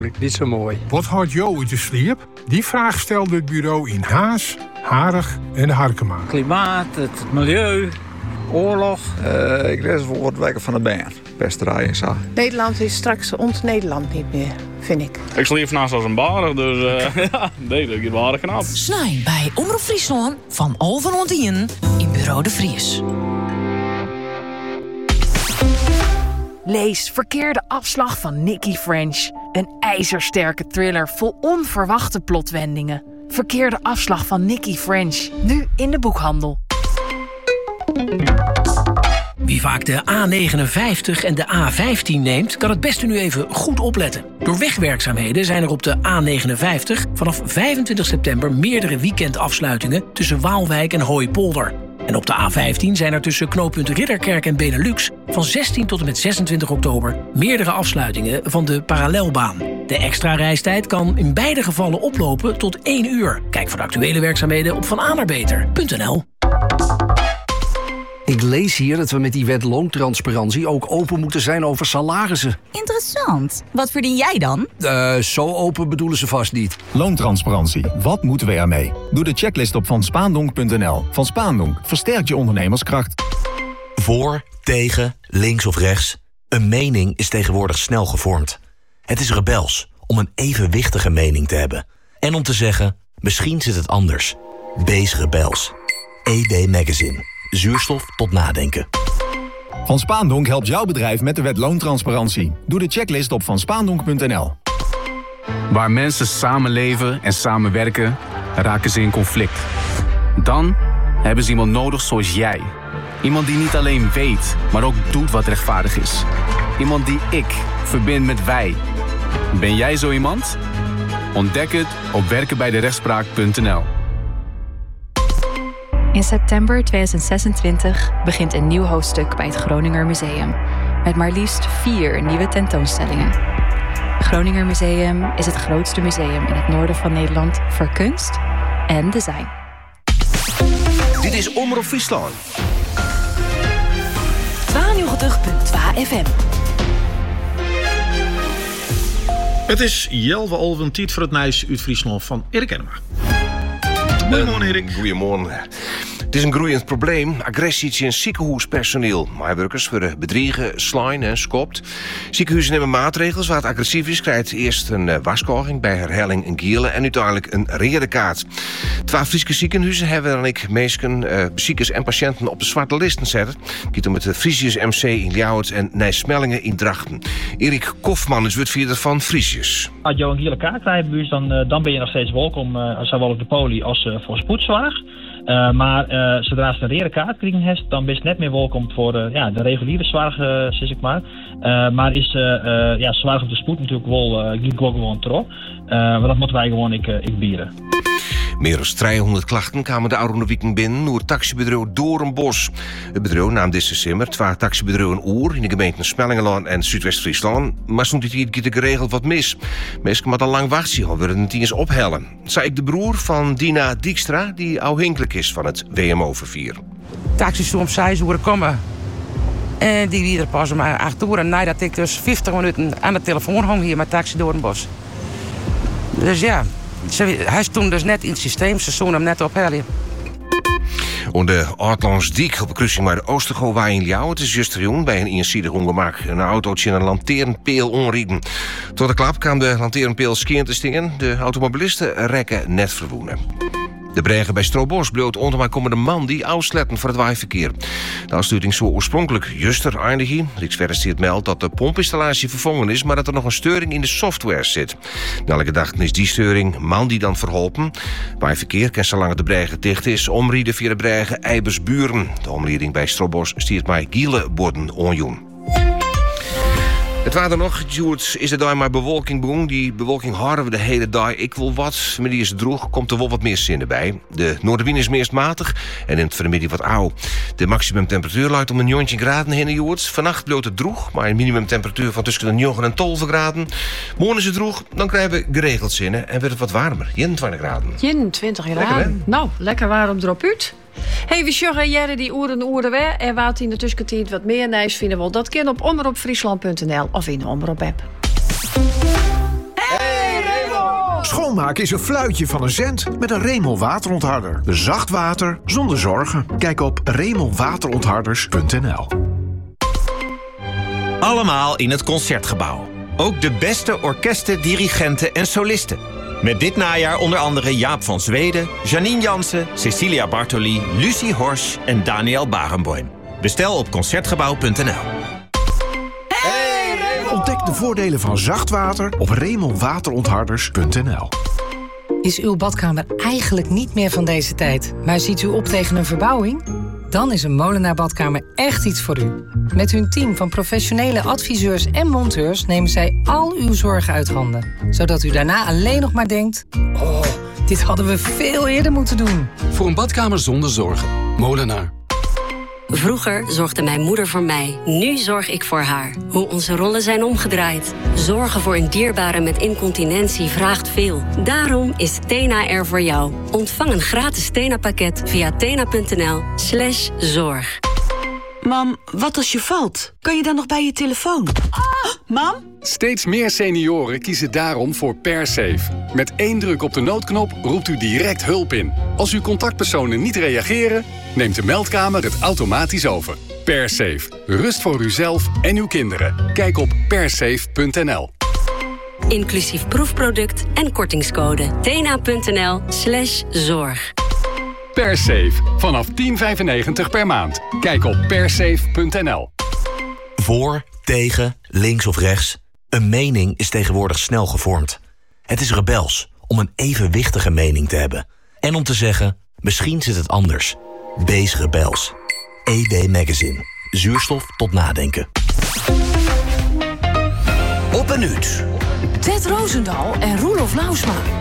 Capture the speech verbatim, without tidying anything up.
Niet zo mooi. Wat houdt jou uit de sleep? Die vraag stelde het bureau in Haas, Harig en Harkema. Klimaat, het milieu, oorlog. Uh, ik lees voor het werken van de band. Pesterij en zo. Nederland is straks ons Nederland niet meer, vind ik. Ik sliep naast als een barig, dus uh, ja, nee, dat is wel aardig knap. Snij bij Omroep Friesland van Alphen Ontien in Bureau de Vries. Lees Verkeerde afslag van Nicky French. Een ijzersterke thriller vol onverwachte plotwendingen. Verkeerde afslag van Nicky French. Nu in de boekhandel. Wie vaak de A negenenvijftig en de A vijftien neemt, kan het beste nu even goed opletten. Door wegwerkzaamheden zijn er op de A negenenvijftig vanaf vijfentwintig september meerdere weekendafsluitingen tussen Waalwijk en Hooipolder. En op de A vijftien zijn er tussen knooppunt Ridderkerk en Benelux van zestien tot en met zesentwintig oktober meerdere afsluitingen van de parallelbaan. De extra reistijd kan in beide gevallen oplopen tot één uur. Kijk voor de actuele werkzaamheden op van aanerbeter punt n l. Ik lees hier dat we met die wet loontransparantie ook open moeten zijn over salarissen. Interessant. Wat verdien jij dan? Uh, zo open bedoelen ze vast niet. Loontransparantie. Wat moeten we ermee? Doe de checklist op van spaandonk punt n l. Van Spaandonk versterkt je ondernemerskracht. Voor, tegen, links of rechts. Een mening is tegenwoordig snel gevormd. Het is rebels om een evenwichtige mening te hebben. En om te zeggen, misschien zit het anders. Wees rebels. E B Magazine. Zuurstof tot nadenken. Van Spaandonk helpt jouw bedrijf met de wet loontransparantie. Doe de checklist op van spaandonk punt n l. Waar mensen samenleven en samenwerken, raken ze in conflict. Dan hebben ze iemand nodig zoals jij. Iemand die niet alleen weet, maar ook doet wat rechtvaardig is. Iemand die ik verbind met wij. Ben jij zo iemand? Ontdek het op werken bij de rechtspraak punt n l. In september tweeduizend zesentwintig begint een nieuw hoofdstuk bij het Groninger Museum. Met maar liefst vier nieuwe tentoonstellingen. Het Groninger Museum is het grootste museum in het noorden van Nederland voor kunst en design. Dit is Omroep Friesland. tweeënnegentig punt twee F M. Het is Jelwe Olven, tijd voor het nieuws uit Friesland van Erik Enema. Goedemorgen, Erik. Goedemorgen. Het is een groeiend probleem. Agressie in ziekenhuispersoneel. Medewerkers worden bedriegen, slaan en skopt. Ziekenhuizen nemen maatregelen. Waar het agressief is, krijgt eerst een uh, waskoging, bij herhaling een gielen en uiteindelijk een redekaart. Twee Friese ziekenhuizen hebben dan ik meesken uh, ziekers en patiënten op de zwarte listen zetten. Het gaat om het Frisius M C in Ljouwert en Nijsmellingen in Drachten. Erik Kofman is woordvoerder van Frisius. Als je een gele kaart krijgt, dan, uh, dan ben je nog steeds welkom, uh, zowel op de poli als uh, voor spoedzorg. Uh, maar uh, zodra ze een rode kaart krijgen, dan ben je net meer welkom voor uh, ja, de reguliere zorg, uh, zeg ik maar. Uh, maar is uh, uh, ja, zorg op de spoed natuurlijk wel, uh, wel gewoon terug. Uh, maar dat moeten wij gewoon ik, uh, ik bieden. Meer dan tweehonderd klachten kwamen de oude weekend binnen door het taxibedrijf Doornbos. Het bedrijf nam dit december twee taxibedrijven oer in de gemeenten Smellingelaan en Zuidwest-Friesland. Maar stond dit hier geregeld wat mis. Mensen moeten al lang wachten, al willen het eens ophellen. Zei ik de broer van Dina Dijkstra, die afhankelijk is van het W M O-vervier. Taxis om zes uur komen. En die weer pas om acht uur. En nadat ik dus vijftig minuten aan de telefoon hang hier met Taxi Doornbos. Dus ja. Hij stond dus net in het systeem, ze zouden hem net ophellen. Op de Aardlandsdiek op de kruising bij de Oostergooi in Ljouwert is juist bij een eenzijdig ongemak een autootje in een lanteernpeel onrieden. Tot de klap kwam de lanteernpeel skien te stingen. De automobilisten rekken net verwoenen. De bregen bij Strobos bloot ondermakomende man die afsletten voor het waaiverkeer. De afsturing zou oorspronkelijk juster eindigen. Rijksverkeer meldt dat de pompinstallatie vervangen is, maar dat er nog een storing in de software zit. Na elke dag is die storing man die dan verholpen. Waaiverkeer kan zolang de bregen dicht is omrieden via de bregen Eibersburen. De omrieding bij Strobos stiert mij giele borden onjoen. Het water nog, Jules, is er daar maar bewolking boem. Die bewolking houden we de hele dag. Ik wil wat, maar die is droog, komt er wel wat meer zin bij. De noordenwind is meest matig en in het vanmiddag wat auw. De maximumtemperatuur luidt om een negentien graden heen, Jules. Vannacht bloot het droog, maar een minimumtemperatuur van tussen de negen en twaalf graden. Morgen is het droog, dan krijgen we geregeld zinnen en wordt het wat warmer. eenentwintig graden. eenentwintig graden. Lekker, nou, lekker warm erop uit. Hey, we sjoggen jaren die oeren oeren weer. En wat in de tussentijd wat meer nieuws vinden we. Dat kan op omroep friesland punt n l of in de Omroep app. Schoonmaken is een fluitje van een cent met een Remel waterontharder. Zacht water zonder zorgen. Kijk op remel waterontharders punt n l. Allemaal in het Concertgebouw. Ook de beste orkesten, dirigenten en solisten. Met dit najaar onder andere Jaap van Zweden, Janine Jansen, Cecilia Bartoli, Lucie Horsch en Daniel Barenboim. Bestel op concertgebouw punt n l. Ontdek de voordelen van zacht water op remel waterontharders punt n l. Is uw badkamer eigenlijk niet meer van deze tijd, maar ziet u op tegen een verbouwing? Dan is een Molenaar badkamer echt iets voor u. Met hun team van professionele adviseurs en monteurs nemen zij al uw zorgen uit handen. Zodat u daarna alleen nog maar denkt: oh, dit hadden we veel eerder moeten doen. Voor een badkamer zonder zorgen. Molenaar. Vroeger zorgde mijn moeder voor mij. Nu zorg ik voor haar. Hoe onze rollen zijn omgedraaid. Zorgen voor een dierbare met incontinentie vraagt veel. Daarom is Tena er voor jou. Ontvang een gratis Tena-pakket via tena punt n l slash zorg. Mam, wat als je valt? Kan je dan nog bij je telefoon? Oh, mam? Steeds meer senioren kiezen daarom voor PerSafe. Met één druk op de noodknop roept u direct hulp in. Als uw contactpersonen niet reageren, neemt de meldkamer het automatisch over. PerSafe. Rust voor uzelf en uw kinderen. Kijk op persafe punt n l. Inclusief proefproduct en kortingscode. tena punt n l slash zorg. PerSafe. Vanaf tien vijfennegentig per maand. Kijk op persafe punt n l. Voor, tegen, links of rechts. Een mening is tegenwoordig snel gevormd. Het is rebels om een evenwichtige mening te hebben. En om te zeggen, misschien zit het anders. Wees rebels. E W Magazine. Zuurstof tot nadenken. Op een uur. Ted Roosendaal en Roelof Lausma.